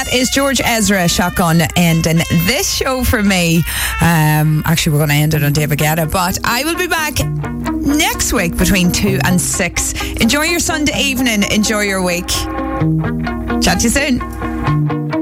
That is George Ezra, Shotgun, ending this show for me. Actually, we're going to end it on David Guetta, but I will be back next week between 2 and 6. Enjoy your Sunday evening. Enjoy your week. Chat to you soon.